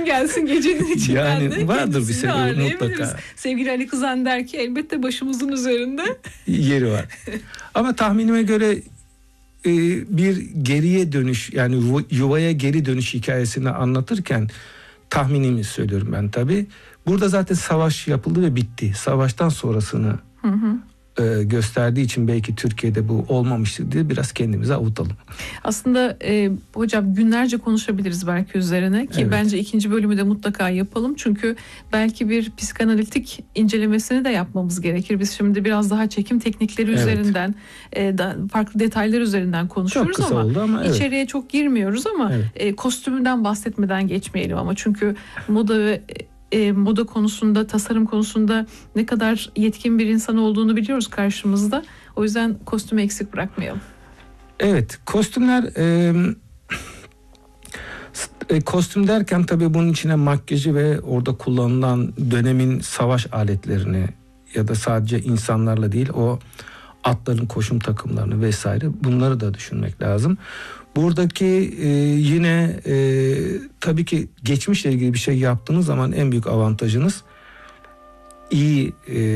gelsin gecenin içinden Yani de vardır bir sebebi mutlaka. Sevgili Ali Kızan der ki elbette başımızın üzerinde yeri var. Ama tahminime göre bir geriye dönüş, yani yuvaya geri dönüş hikayesini anlatırken tahminimi söylüyorum ben tabii. Burada zaten savaş yapıldı ve bitti. Savaştan sonrasını gösterdiği için belki Türkiye'de bu olmamıştır diye biraz kendimize avutalım. Aslında hocam günlerce konuşabiliriz belki üzerine ki evet. Bence ikinci bölümü de mutlaka yapalım. Çünkü belki bir psikanalitik incelemesini de yapmamız gerekir. Biz şimdi biraz daha çekim teknikleri evet. üzerinden farklı detaylar üzerinden konuşuyoruz çok kısa oldu ama içeriye çok girmiyoruz ama kostümünden bahsetmeden geçmeyelim ama çünkü moda ve moda konusunda, tasarım konusunda ne kadar yetkin bir insan olduğunu biliyoruz karşımızda. O yüzden kostümü eksik bırakmayalım. Evet, kostümler kostüm derken tabii bunun içine makyajı ve orada kullanılan dönemin savaş aletlerini ya da sadece insanlarla değil o atların koşum takımlarını vesaire bunları da düşünmek lazım. Buradaki yine tabii ki geçmişle ilgili bir şey yaptığınız zaman en büyük avantajınız iyi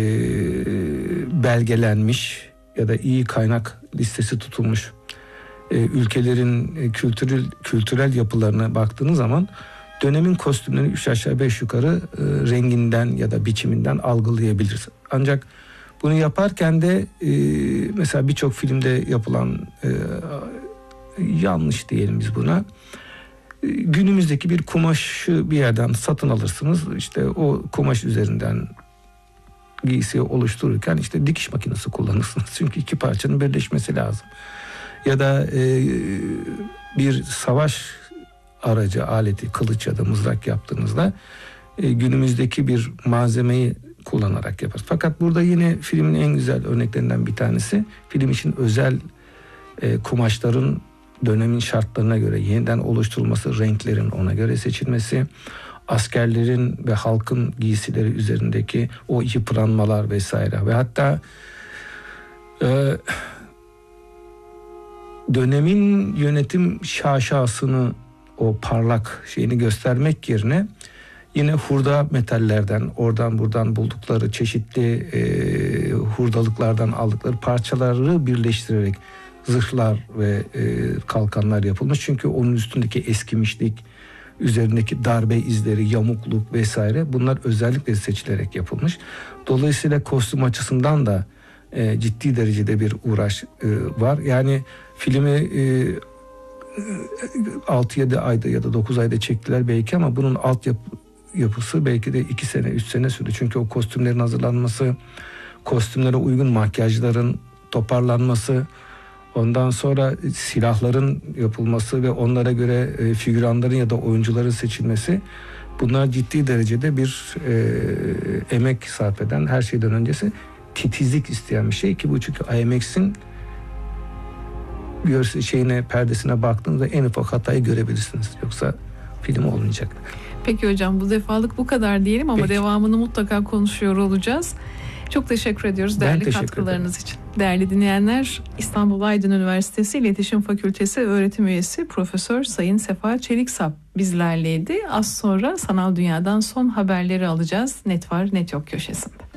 belgelenmiş ya da iyi kaynak listesi tutulmuş ülkelerin kültürel yapılarına baktığınız zaman dönemin kostümlerini 3 aşağı 5 yukarı renginden ya da biçiminden algılayabiliriz. Ancak bunu yaparken de mesela birçok filmde yapılan yanlış diyelim biz buna. Günümüzdeki bir kumaşı bir yerden satın alırsınız. İşte o kumaş üzerinden giysi oluştururken işte dikiş makinesi kullanırsınız. Çünkü iki parçanın birleşmesi lazım. Ya da bir savaş aracı, aleti, kılıç ya da mızrak yaptığınızda günümüzdeki bir malzemeyi kullanarak yaparız. Fakat burada yine filmin en güzel örneklerinden bir tanesi film için özel kumaşların dönemin şartlarına göre yeniden oluşturulması, renklerin ona göre seçilmesi, askerlerin ve halkın giysileri üzerindeki o yıpranmalar vesaire ve hatta dönemin yönetim şaşasını, o parlak şeyini göstermek yerine yine hurda metallerden, oradan buradan buldukları çeşitli hurdalıklardan aldıkları parçaları birleştirerek zırhlar ve kalkanlar yapılmış. Çünkü onun üstündeki eskimişlik, üzerindeki darbe izleri, yamukluk vesaire bunlar özellikle seçilerek yapılmış. Dolayısıyla kostüm açısından da ciddi derecede bir uğraş var. Yani filmi 6-7 ayda ya da 9 ayda çektiler belki ama bunun yapısı belki de 2 sene 3 sene sürdü. Çünkü o kostümlerin hazırlanması, kostümlere uygun makyajların toparlanması, ondan sonra silahların yapılması ve onlara göre figüranların ya da oyuncuların seçilmesi, bunlar ciddi derecede bir emek sarf eden, her şeyden öncesi titizlik isteyen bir şey ki bu, çünkü IMAX'in perdesine baktığınızda en ufak hatayı görebilirsiniz. Yoksa film olmayacak. Peki hocam, bu defalık bu kadar diyelim ama devamını mutlaka konuşuyor olacağız. Çok teşekkür ediyoruz değerli katkılarınız için. Değerli dinleyenler, İstanbul Aydın Üniversitesi İletişim Fakültesi öğretim üyesi Profesör Sayın Sefa Çeliksap bizlerleydi. Az sonra sanal dünyadan son haberleri alacağız. Net var, net yok köşesinde.